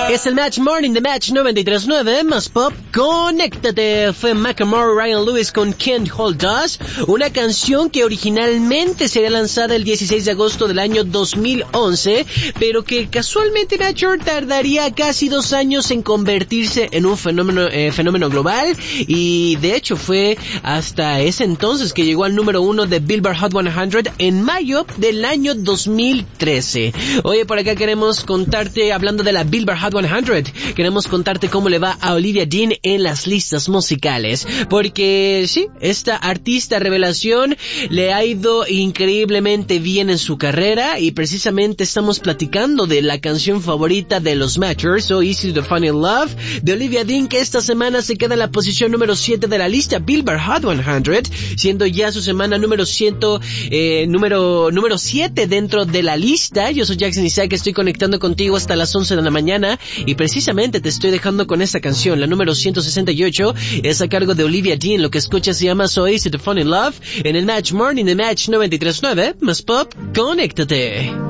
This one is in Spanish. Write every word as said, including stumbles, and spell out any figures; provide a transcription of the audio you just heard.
Es el Match Morning de Match noventa y tres punto nueve, más pop, conéctate. Fue Macklemore, Ryan Lewis con Can't Hold Us, una canción que originalmente sería lanzada el dieciséis de agosto del año dos mil once, pero que casualmente Nature tardaría casi dos años en convertirse en un fenómeno, eh, fenómeno global, y de hecho fue hasta ese entonces que llegó al número uno de Billboard Hot cien en mayo del año dos mil trece. Oye, por acá queremos contarte, hablando de la Billboard Hot cien, queremos contarte cómo le va a Olivia Dean en las listas musicales, porque sí, esta artista revelación le ha ido increíblemente bien en su carrera, y precisamente estamos platicando de la canción favorita de los Matchers, So Easy to Fall in Love, de Olivia Dean, que esta semana se queda en la posición número siete de la lista Billboard Hot cien, siendo ya su semana número cien, eh, número número siete dentro de la lista. Yo soy Jackson Isaac, estoy conectando contigo hasta las once de la mañana, y precisamente te estoy dejando con esta canción, la número ciento sesenta y ocho, es a cargo de Olivia Dean. Lo que escuchas se llama So Easy to Fall in Love en el Match Morning de Match noventa y tres punto nueve, más pop, conéctate.